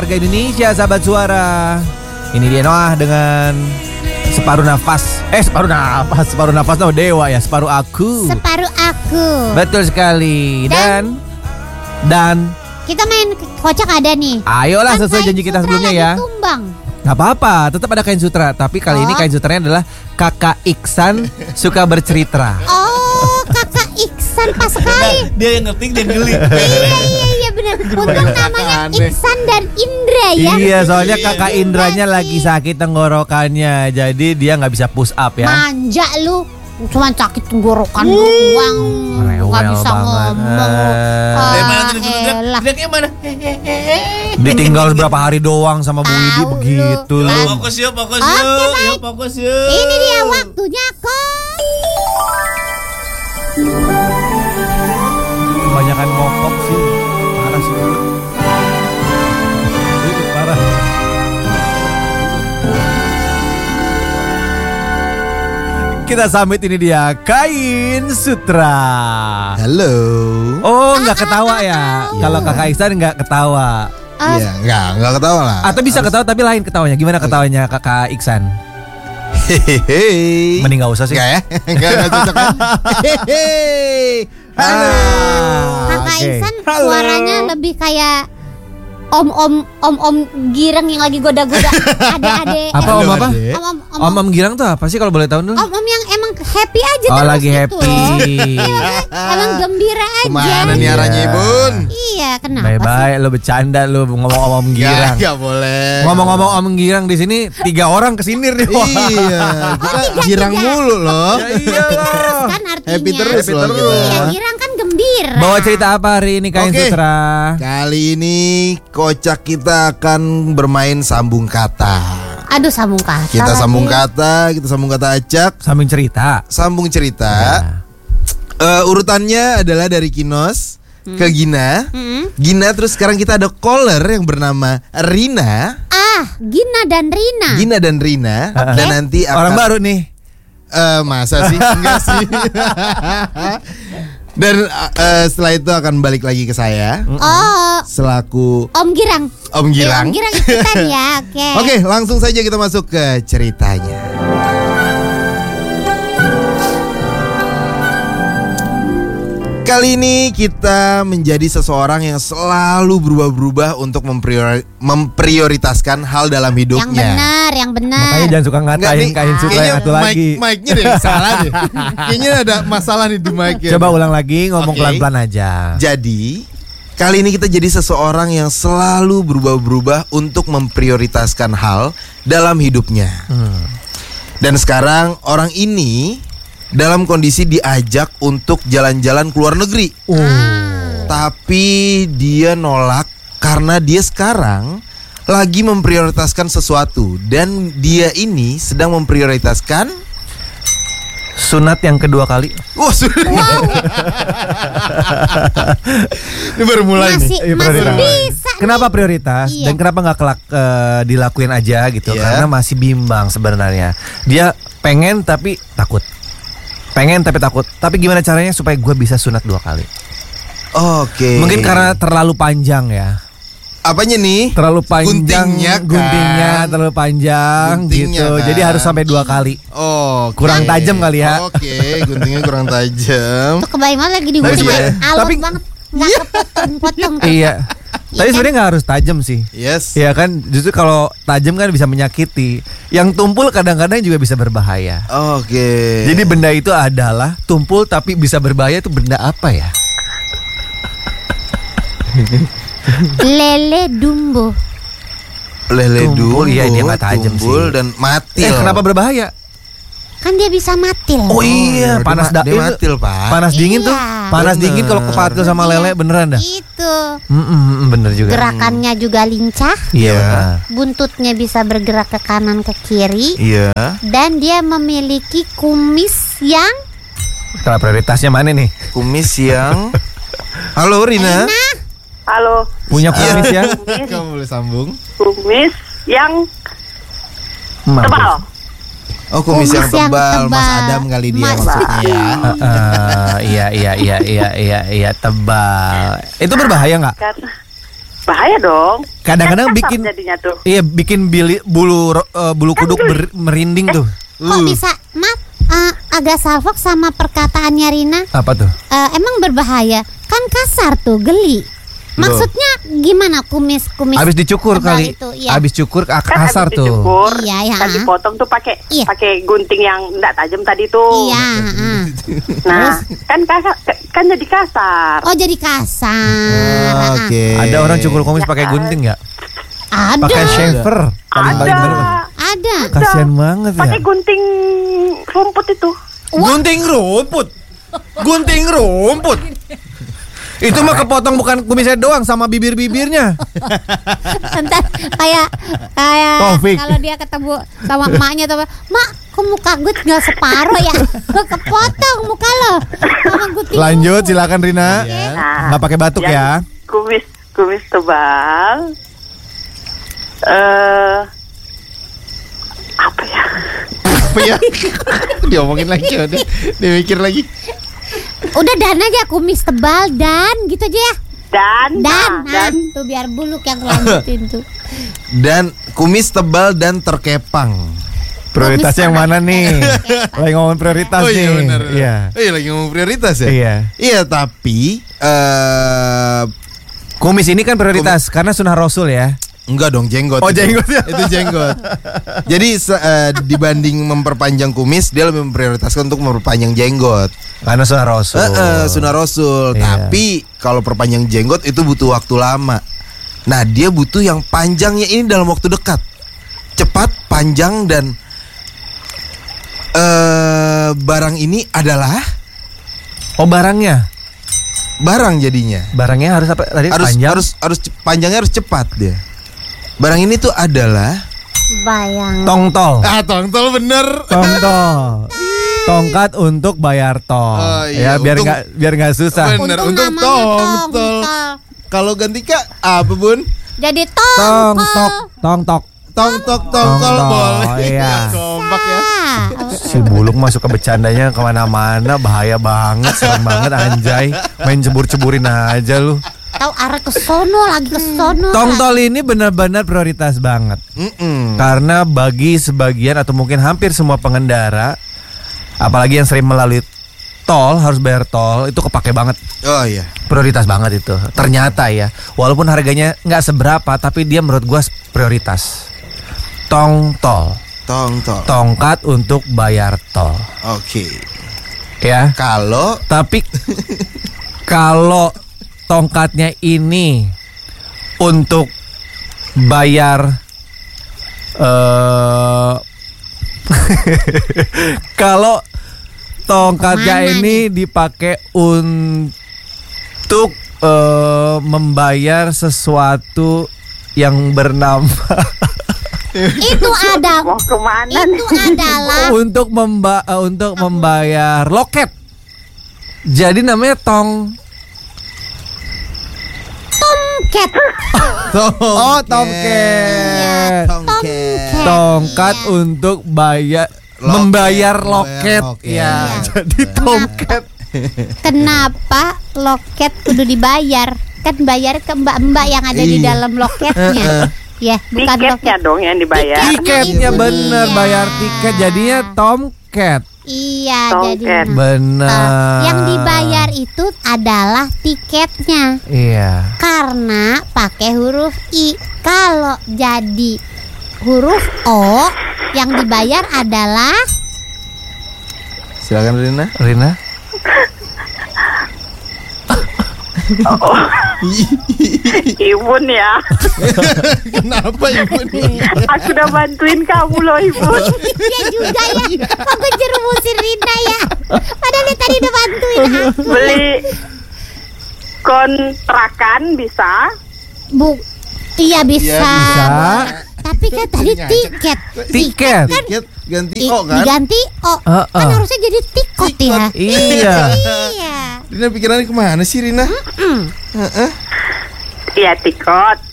Warga Indonesia, sahabat suara. Ini dia Noah dengan separuh nafas. Separuh nafas no dewa ya, separuh aku. Separuh aku. Betul sekali. Dan kita main kocak ada nih. Ayolah sesuai janji kita sebelumnya ya. Tumbang. Gak apa-apa, tetap ada kain sutra. Tapi kali ini kain sutranya adalah Kakak Iksan suka bercerita. Oh, Kakak Iksan pas sekali. Dia yang ngetik dia geli. Iya benar. Untung namanya Iksan dan Indra ya. Iya, soalnya Kakak Indranya lagi sakit tenggorokannya. Jadi dia gak bisa push up ya. Manja lu. Cuma sakit tenggorokan doang. Gak bisa ngomong. Teriaknya mana? Ditinggal berapa hari doang sama Bu Widi begitu lu. Fokus yuk. Oke, Fokus yuk. ini dia waktunya kok. Kebanyakan ngopok sih. Parah sih. Itu parah. Kita summit, ini dia Kain Sutra. Halo. Oh, nggak ketawa ya? Kalau Kakak Iksan nggak ketawa. Iya, enggak ketawa lah. Atau bisa ketawa tapi lain ketawanya. Gimana ketawanya Kakak Iksan? Hehehe. Mending nggak usah sih. Enggak ya? Enggak cocok kan? Hehehe. Halo. Kakak Oke. Iksan suaranya lebih kayak om girang yang lagi goda-goda adek-adek. Apa om apa? Adek. Om Girang tuh apa sih kalau boleh tahu dulu? Om yang emang happy aja Oh, terus lagi gitu. happy. Iya, emang gembira aja. Kemana nih arahnya, Bun? Iya, kenapa sih? Bye-bye, lo bercanda lo ngomong om Girang. Enggak boleh. Ngomong-ngomong om Girang di sini 3 orang kesinir nih. Iya, kita girang mulu loh. Iya loh. Kan artinya Happy terus loh kita. Iya, girang kan gembira. Bawa cerita apa hari ini Kain Oke. Sutra? Kali ini kocak kita akan bermain sambung kata. Aduh, sambung kata. Kita lagi. sambung kata acak, Sambil cerita. sambung cerita. Urutannya adalah dari Kinos ke Gina. Gina, terus sekarang kita ada caller yang bernama Rina. Gina dan Rina. Gina dan Rina. Dan nanti akan Orang baru nih. masa sih? Enggak sih. Dan setelah itu akan balik lagi ke saya Oh, selaku Om Girang. Om Girang. Om Girang ikutan ya, oke. Oke, langsung saja kita masuk ke ceritanya. Kali ini kita menjadi seseorang yang selalu berubah-ubah untuk memprioritaskan hal dalam hidupnya. Yang benar. Makanya jangan suka Enggak ngatain nih, Kain Sutra kayaknya yang satu lagi. mic-nya deh salah deh. Kayaknya ada masalah nih di mic-nya. Coba ulang lagi, ngomong Oke. pelan-pelan aja. Jadi, kali ini kita jadi seseorang yang selalu berubah-ubah untuk memprioritaskan hal dalam hidupnya. Dan sekarang orang ini dalam kondisi diajak untuk jalan-jalan ke luar negeri. Tapi dia nolak karena dia sekarang lagi memprioritaskan sesuatu. Dan dia ini sedang memprioritaskan Sunat yang kedua kali. Wah, Wow, ini baru mulai masih nih. prioritas. bisa. Kenapa prioritas Iya. dan kenapa nggak dilakuin aja gitu? Iya. Karena masih bimbang sebenarnya. Dia pengen tapi takut. Tapi gimana caranya supaya gue bisa sunat 2 kali? Oke. Mungkin karena terlalu panjang ya. Apanya nih? Terlalu panjang Guntingnya kan? terlalu panjang Guntingnya gitu. kan? Jadi harus sampai 2 kali. Oh, Kurang tajam kali ya. Oke, guntingnya kurang tajam. Tuh kebayang banget lagi di Tapi ujung sebenarnya- alot tapi- banget. Nggak kepotong-potong. Iya. Tapi sebenarnya nggak harus tajam sih. Yes. Iya kan, justru kalau tajam kan bisa menyakiti. Yang tumpul kadang-kadang juga bisa berbahaya. Oke. Jadi benda itu adalah tumpul tapi bisa berbahaya, itu benda apa ya? Lele dumbo. lele tumpul, dulu. iya, dia nggak tajam tumpul sih. dan mati. Kenapa berbahaya? Kan dia bisa mati loh. Oh iya, dia panas dia matil, Pak. Panas dingin Iya. tuh. Panas Bener. dingin kalau kepatil sama lele beneran dah. Itu. Bener juga. Gerakannya juga lincah. Iya. Iya. benar. Buntutnya bisa bergerak ke kanan ke kiri. Iya. Dan dia memiliki kumis yang Kalau prioritasnya mana nih? Kumis yang Halo Rina. Halo, Punya kumis ya? Kamu boleh sambung. kumis yang Mampus. tebal. Oh, kumis yang Kumis yang tebal. Mas tebal. Adam kali dia Mas maksudnya ya. Iya tebal. Itu berbahaya nggak? Karena bahaya dong. Kadang-kadang Kan kasar bikin jadinya tuh. Iya, bikin bulu kuduk merinding tuh. Kok bisa, maaf, agak salfok sama perkataannya Rina. Apa tuh? Emang berbahaya? Kan kasar tuh, geli. Maksudnya gimana kumis Habis dicukur tebal kali. itu, iya. Habis cukur Kan kasar habis tuh. dicukur, Iya, ya. kan dipotong tuh pakai Iya. pakai gunting yang enggak tajam tadi tuh. Iya, Nah, kan kasar, kan jadi kasar. Oh, jadi kasar. Oke. Ada orang cukur kumis pakai gunting nggak? Ada. Pakai shaver. Paling Ada. bener. Ada. Kasian banget ya. Pakai gunting rumput itu. Gunting rumput. Gunting rumput. Itu mah kepotong bukan kumisnya doang, sama bibir-bibirnya. Entar kayak Taufik. kalau dia ketemu sama emaknya tuh, "Mak, kok muka gue tinggal separuh ya? Kepotong muka lo." Sama gunting Lanjut, rumput. silakan Rina. Nah, Nggak pakai batuk yang ya. Kumis tebal. Apa ya? Apa ya? Diomongin lagi udah. Dia mikir lagi. Udah dan aja kumis tebal dan gitu aja ya. Dan Tuh biar buluk yang lanjutin tuh. Dan kumis tebal dan terkepang. Prioritasnya yang mana nih? Lagi ngomong prioritas nih. benar. Iya. Iya lagi ngomong prioritas ya. Iya. Iya tapi Kumis ini kan prioritas karena sunnah Rasul ya. enggak dong jenggot. Oh, itu. jenggot ya. Itu jenggot. Jadi dibanding memperpanjang kumis dia lebih memprioritaskan untuk memperpanjang jenggot. Karena sunnah Rasul. Sunnah Rasul. Iya. Tapi kalau perpanjang jenggot itu butuh waktu lama. Nah dia butuh yang panjangnya ini dalam waktu dekat, cepat, panjang dan barang ini adalah barangnya. barang jadinya. Barangnya harus apa tadi? Harus Panjang. harus panjangnya harus cepat dia. Barang ini tuh adalah Bayang. Tongtol. tongtol bener. Tongtol. Tongkat untuk bayar tol. Oh, iya, Ya biar untung- nggak susah. Bener, Untung untung namanya tongtol. Kalau ganti Kak apa Bun? Jadi Tong tok, tong tok. Tongtok Tongtol, tongkol boleh. iya. Kompak ya. Si Buluk masuk ke bercandanya kemana-mana, bahaya banget, serem banget anjay. Main cebur-ceburin aja lu. Tahu arah ke sono lagi ke sono. Tongtol ini benar-benar prioritas banget. Karena bagi sebagian atau mungkin hampir semua pengendara, apalagi yang sering melalui tol, harus bayar tol, itu kepake banget. Oh iya. Prioritas banget itu. Ternyata ya, walaupun harganya nggak seberapa, tapi dia menurut gua prioritas. Tongtol, Tongtol. tongkat untuk bayar tol, Oke. ya. Kalau Tapi kalau tongkatnya ini untuk bayar kalau tongkatnya Kemana ini dipakai untuk membayar sesuatu yang bernama Itu ada. Mau kemana Itu adalah untuk membayar loket. Jadi namanya tomcat. tongket. Tongket. Tongkat Iya. untuk membayar loket. Ya, jadi tongket. Kenapa loket kudu dibayar? Kan bayar ke mbak-mbak yang ada di Iya. dalam loketnya. Ya, bukan tiketnya loket. dong yang dibayar. Tiketnya itu bener, dia. bayar tiket jadinya tomcat. Iya, Tomcat. jadi Benar. yang dibayar itu adalah tiketnya. Iya. Karena pakai huruf I. Kalau jadi huruf O, yang dibayar adalah Silakan Rina. Rina. Ibun ya. Kenapa Ibu nih? Aku udah bantuin kamu loh Ibun. dia juga ya. Kok gue jerumusin Rina ya? Padahal dia tadi udah bantuin aku. Beli kontrakan bisa. Iya bisa. Bisa. Tapi kan tadi tiket. Tiket. kan Tiket ganti O kan? diganti O. Kan harusnya jadi tikot ya. Iya. Iya. Rina pikirannya kemana sih Rina? Iya tikot.